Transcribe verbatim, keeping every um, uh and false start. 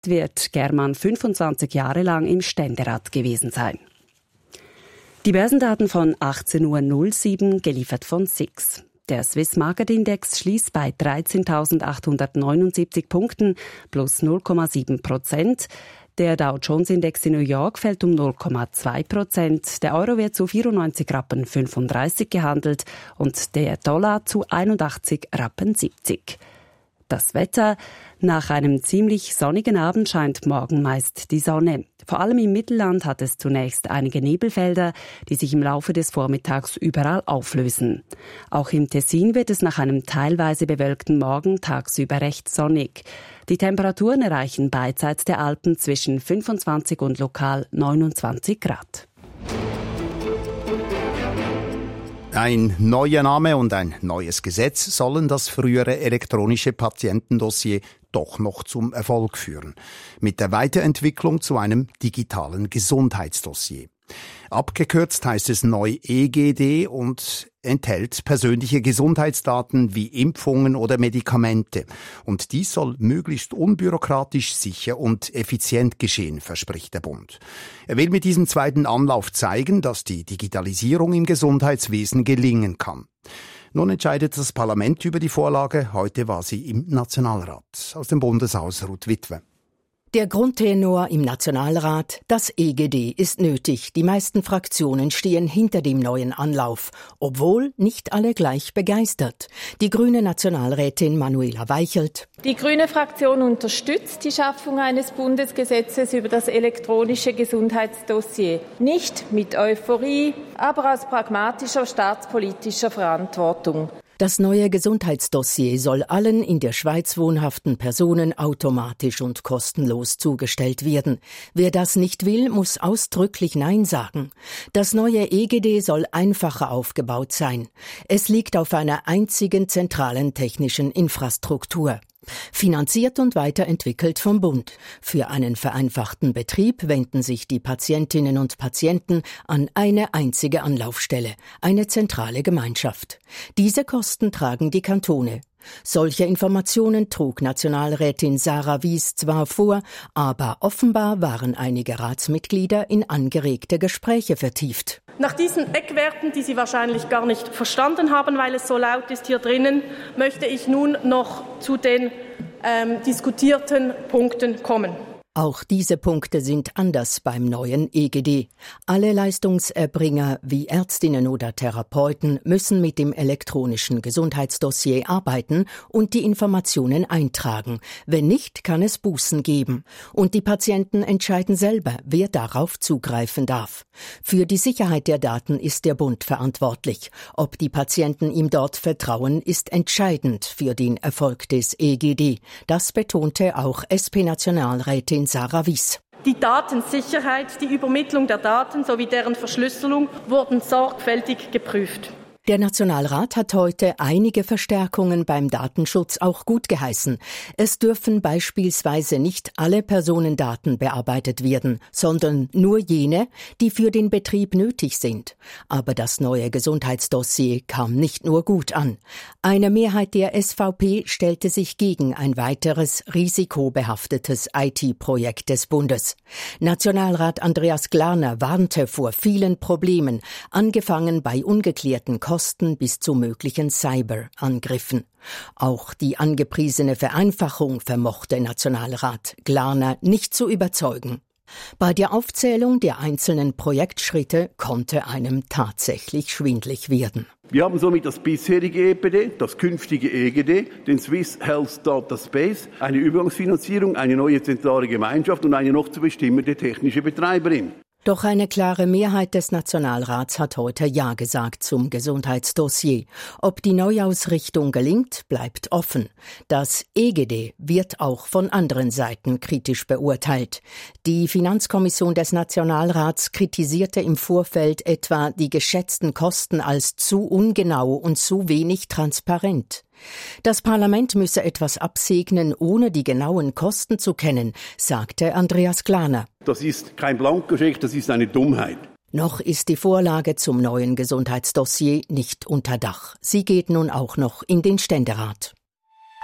wird Germann fünfundzwanzig Jahre lang im Ständerat gewesen sein. Die Börsendaten von achtzehn Uhr null sieben, geliefert von S I X. Der Swiss Market Index schließt bei dreizehntausendachthundertneunundsiebzig Punkten plus null Komma sieben Prozent. Der Dow Jones Index in New York fällt um null Komma zwei Prozent. Der Euro wird zu vierundneunzig Rappen fünfunddreißig gehandelt und der Dollar zu einundachtzig Rappen siebzig. Das Wetter: Nach einem ziemlich sonnigen Abend scheint morgen meist die Sonne. Vor allem im Mittelland hat es zunächst einige Nebelfelder, die sich im Laufe des Vormittags überall auflösen. Auch im Tessin wird es nach einem teilweise bewölkten Morgen tagsüber recht sonnig. Die Temperaturen erreichen beidseits der Alpen zwischen fünfundzwanzig und lokal neunundzwanzig Grad. Ein neuer Name und ein neues Gesetz sollen das frühere elektronische Patientendossier doch noch zum Erfolg führen. Mit der Weiterentwicklung zu einem digitalen Gesundheitsdossier. Abgekürzt heißt es neu E G D und enthält persönliche Gesundheitsdaten wie Impfungen oder Medikamente. Und dies soll möglichst unbürokratisch, sicher und effizient geschehen, verspricht der Bund. Er will mit diesem zweiten Anlauf zeigen, dass die Digitalisierung im Gesundheitswesen gelingen kann. Nun entscheidet das Parlament über die Vorlage. Heute war sie im Nationalrat. Aus dem Bundeshaus Ruth Witwe. Der Grundtenor im Nationalrat: Das E G D ist nötig. Die meisten Fraktionen stehen hinter dem neuen Anlauf, obwohl nicht alle gleich begeistert. Die grüne Nationalrätin Manuela Weichelt: Die grüne Fraktion unterstützt die Schaffung eines Bundesgesetzes über das elektronische Gesundheitsdossier. Nicht mit Euphorie, aber aus pragmatischer staatspolitischer Verantwortung. Das neue Gesundheitsdossier soll allen in der Schweiz wohnhaften Personen automatisch und kostenlos zugestellt werden. Wer das nicht will, muss ausdrücklich Nein sagen. Das neue E G D soll einfacher aufgebaut sein. Es liegt auf einer einzigen zentralen technischen Infrastruktur. Finanziert und weiterentwickelt vom Bund. Für einen vereinfachten Betrieb wenden sich die Patientinnen und Patienten an eine einzige Anlaufstelle, eine zentrale Gemeinschaft. Diese Kosten tragen die Kantone. Solche Informationen trug Nationalrätin Sarah Wies zwar vor, aber offenbar waren einige Ratsmitglieder in angeregte Gespräche vertieft. Nach diesen Eckwerten, die Sie wahrscheinlich gar nicht verstanden haben, weil es so laut ist hier drinnen, möchte ich nun noch zu den ähm, diskutierten Punkten kommen. Auch diese Punkte sind anders beim neuen E G D. Alle Leistungserbringer wie Ärztinnen oder Therapeuten müssen mit dem elektronischen Gesundheitsdossier arbeiten und die Informationen eintragen. Wenn nicht, kann es Bußen geben. Und die Patienten entscheiden selber, wer darauf zugreifen darf. Für die Sicherheit der Daten ist der Bund verantwortlich. Ob die Patienten ihm dort vertrauen, ist entscheidend für den Erfolg des E G D. Das betonte auch S P-Nationalrätin Sarah Wies. Die Datensicherheit, die Übermittlung der Daten sowie deren Verschlüsselung wurden sorgfältig geprüft. Der Nationalrat hat heute einige Verstärkungen beim Datenschutz auch gut geheißen. Es dürfen beispielsweise nicht alle Personendaten bearbeitet werden, sondern nur jene, die für den Betrieb nötig sind. Aber das neue Gesundheitsdossier kam nicht nur gut an. Eine Mehrheit der S V P stellte sich gegen ein weiteres risikobehaftetes I T-Projekt des Bundes. Nationalrat Andreas Glarner warnte vor vielen Problemen, angefangen bei ungeklärten Kosten bis zu möglichen Cyberangriffen. Auch die angepriesene Vereinfachung vermochte Nationalrat Glarner nicht zu überzeugen. Bei der Aufzählung der einzelnen Projektschritte konnte einem tatsächlich schwindlig werden. Wir haben somit das bisherige E P D, das künftige E G D, den Swiss Health Data Space, eine Übergangsfinanzierung, eine neue zentrale Gemeinschaft und eine noch zu bestimmende technische Betreiberin. Doch eine klare Mehrheit des Nationalrats hat heute Ja gesagt zum Gesundheitsdossier. Ob die Neuausrichtung gelingt, bleibt offen. Das E G D wird auch von anderen Seiten kritisch beurteilt. Die Finanzkommission des Nationalrats kritisierte im Vorfeld etwa die geschätzten Kosten als zu ungenau und zu wenig transparent. Das Parlament müsse etwas absegnen, ohne die genauen Kosten zu kennen, sagte Andreas Glarner. Das ist kein Blankoscheck, das ist eine Dummheit. Noch ist die Vorlage zum neuen Gesundheitsdossier nicht unter Dach. Sie geht nun auch noch in den Ständerat.